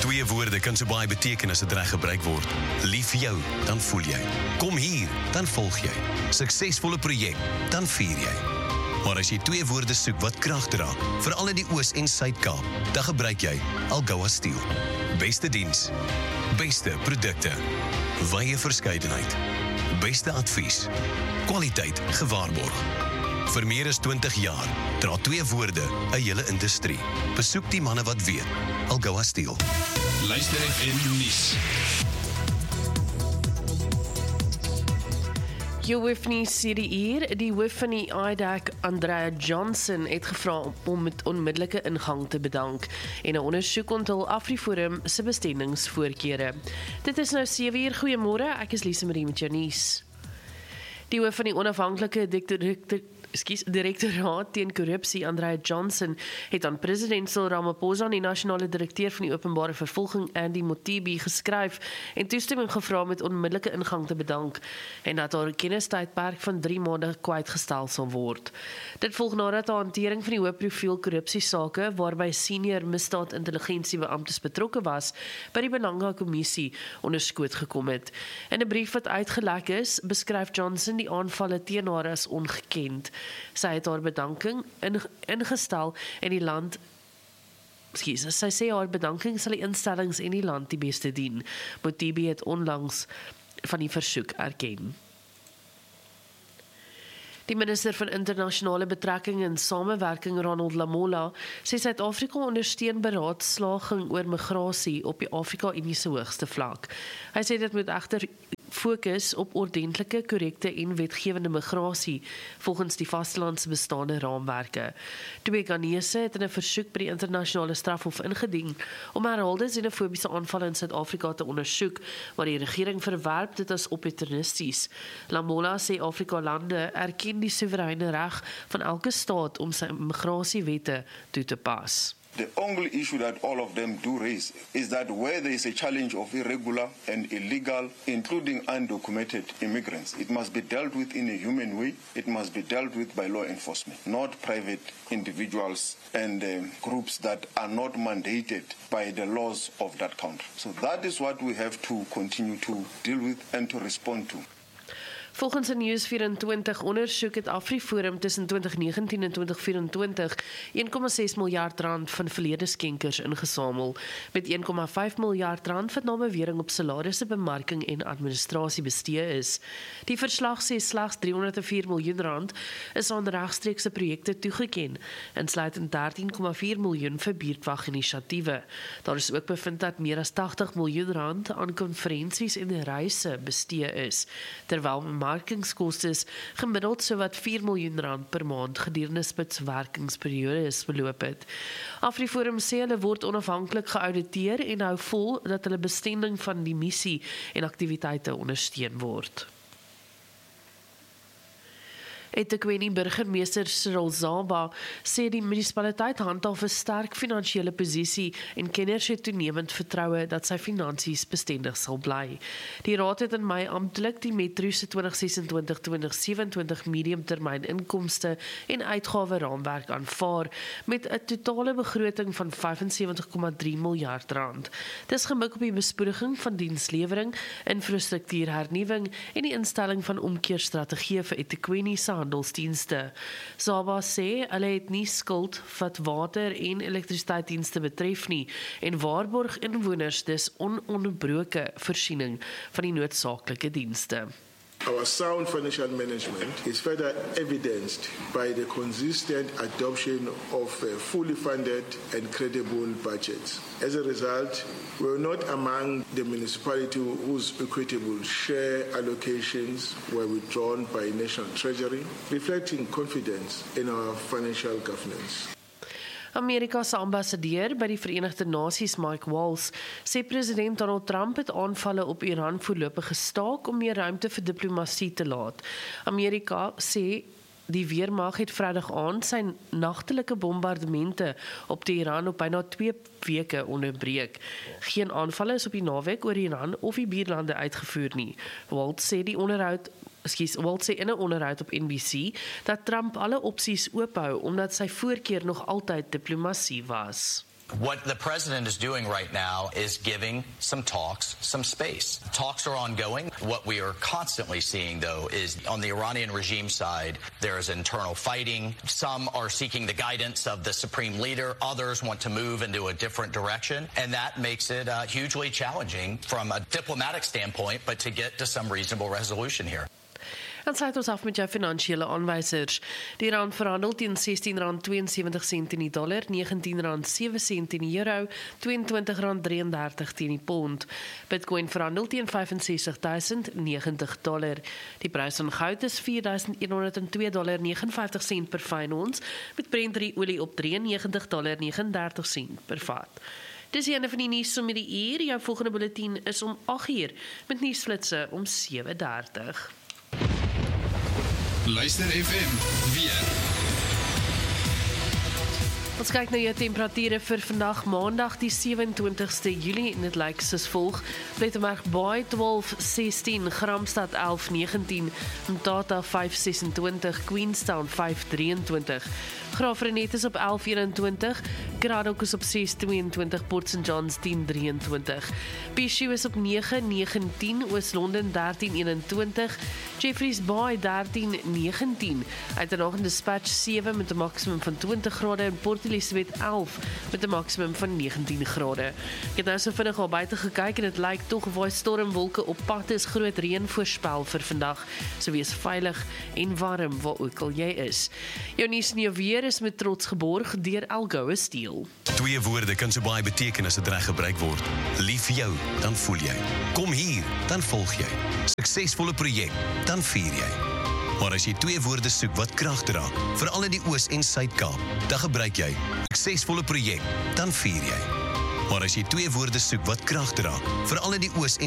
Twee woorde kan so baie beteken as dit reg gebruik word. Lief vir jou, dan voel jy. Kom hier, dan volg jy. Suksesvolle projek, dan vier jy. Maar as jy twee woorde soek wat krag dra, veral in die Oos- en Suid-Kaap, dan gebruik jy Algoa Steel. Beste diens, beste produkte, wye verskeidenheid, beste advies, kwaliteit gewaarborg. Vir meer as 20 jaar dra twee woorde 'n hele industrie. Besoek die manne wat weet. Algoa Steel. Luister FM nuus. Jou hoof nie sê die hoof van die IDAC, Andrea Johnson, het gevra om met onmiddellike ingang te bedank en 'n ondersoek onthul AfriForum se bestemmingsvoorkeure. Dit is nou 7 uur. Goeiemôre, ek is Lise Marie met jou nuus. Die hoof van die onafhanklike Direktoraat teen Korrupsie, Andrea Johnson, het aan president Cyril Ramaphosa en die nasionale direkteur van die openbare vervolging, Andy Mothibi, geskryf en toestemming gevra met onmiddellike ingang te bedank en dat haar kennistydperk van 3 maande kwytgestel sal word. Dit volg nadat haar hantering van die hoë profiel korrupsiesake, waarby senior misdaadintelligensiebeamptes betrokke was, by die Belanga-kommissie onder skoot gekom het. In 'n brief wat uitgelek is, beskryf Johnson die aanvalle teen haar as ongekend. Sy het haar bedanking ingestel en die land sy sê haar bedanking sal die instellings en die land die beste dien. Mothibi het onlangs van die versoek erken. Die minister van internasionale betrekkinge en samewerking, Ronald Lamola, sê Suid-Afrika ondersteun beraadslaging oor migrasie op die Afrika-Unie se hoogste vlak. Hy sê dit moet egter fokus op ordentlike, korrekte en wetgewende migrasie volgens die vastelandse bestaande raamwerke. Twee Ghanese het in 'n versoek by die internasionale strafhof ingedien om herhaalde xenofobiese aanvalle in Suid-Afrika te ondersoek, maar die regering verwerp dit as opportunisties. Lamola sê Afrika-lande erken die soewereine reg van elke staat om sy migrasiewette toe te pas. The only issue that all of them do raise is that where there is a challenge of irregular and illegal, including undocumented immigrants, it must be dealt with in a human way. It must be dealt with by law enforcement, not private individuals and groups that are not mandated by the laws of that country. So that is what we have to continue to deal with and to respond to. Volgens 'n News24 ondersoek het AfriForum tussen 2019 en 2024 R1,6 miljard van verlede skenkers ingesamel, met R1,5 miljard wat na bewering op salarisse, bemarking en administrasie bestee is. Die verslag sê slegs R304 miljoen is aan regstreekse projekte toegeken, insluitend 13,4 miljoen vir buurtwaginisiatiewe. Daar is ook bevind dat meer as R80 miljoen aan konferensies en reise bestee is, terwyl bemarkingskostes gemiddeld sowat R4 miljoen per maand gedurende spitswerkingsperiodes beloop het. AfriForum sê hulle word onafhanklik geauditeer en hou vol dat hulle bestending van die missie en aktiwiteite ondersteun word. eThekwini burgemeester Cyril Zaba sê die munisipaliteit handhaaf 'n sterk finansiële posisie en kenners het toenemend vertroue dat sy finansies bestendig sal bly. Die raad het in Mei amptelik die Metro se 2026-2027 mediumtermyn inkomste en uitgawe raamwerk aanvaar met 'n totale begroting van R75,3 miljard. Dis gemik op die bespoediging van dienslewering, infrastruktuurhernuwing en die instelling van omkeerstrategieë vir eThekwini se handelsdienste. Zaba sê hulle het nie skuld wat water en elektrisiteitsdienste betref nie en waarborg inwoners dus ononderbroke voorsiening van die noodsaaklike dienste. Our sound financial management is further evidenced by the consistent adoption of fully funded and credible budgets. As a result, we are not among the municipality whose equitable share allocations were withdrawn by National Treasury, reflecting confidence in our financial governance. Amerika se ambassadeur by die Verenigde Nasies, Mike Waltz, sê president Donald Trump het aanvalle op Iran voorlopig gestaak om meer ruimte vir diplomatie te laat. Amerika sê die weermag het Vrydag aand sy nagtelike bombardemente op Teheran op byna 2 weke onderbreek. Geen aanvalle is op die naweek oor Iran of die buurlande uitgevoer nie. Waltz sê in 'n onderhoud op NBC dat Trump alle opsies oophou omdat sy voorkeur nog altyd diplomatie was. What the president is doing right now is giving some talks some space. Talks are ongoing. What we are constantly seeing, though, is on the Iranian regime side, there is internal fighting. Some are seeking the guidance of the supreme leader. Others want to move into a different direction. And that makes it hugely challenging from a diplomatic standpoint, but to get to some reasonable resolution here. Dan sluit ons af met jou finansiële aanwysers. Die rand verhandel teen R16.72 teen die dollar, R19.07 teen die euro, R22.33 teen die pond. Bitcoin verhandel teen $65.090. Die prys van goud is $4.102.59 per fyn ons, met Brent olie op $93.39 per vat. Dis die einde van die nuus om die uur. Jou volgende bulletin is om 8:00 met nuusflitse om 7:30. Luister FM weer. Ons kyk na jou temperature vir vandag Maandag die 27ste Julie en dit lyk soos volg. Plettenberg Baai 12:16, Gramstad 11:19, Mthatha 5:26, Queenstown 5:23, Graafrenet is op 11:21, Cradock is op 6:22, Port St Johns 10:23, Pieshoe is op 9:19, Oos-London 13:21, Jeffreys Bay 13:19, Uitenhage Dispatch 7 met 'n maksimum van 20 grade en Port Elizabeth 11 met 'n maksimum van 19 grade. Ek het nou so vinnig al buite gekyk en dit lyk tog of stormwolke op pad is, groot reën voorspel vir vandag. So wees veilig en warm waar ook al jy is. Jou nuus en jou weer is met trots geborg deur Algoa Steel. Twee woorde kan so baie beteken as dit reg gebruik word. Lief vir jou, dan voel jy. Kom hier, dan volg jy. Suksesvolle projek, dan vier jy. Maar as jy twee woorde soek wat krag dra, veral in die Oos- en Suid-Kaap, dan gebruik jy suksesvolle projek, dan vier jy. Maar as jy twee woorde soek wat krag dra, veral in die Oos- en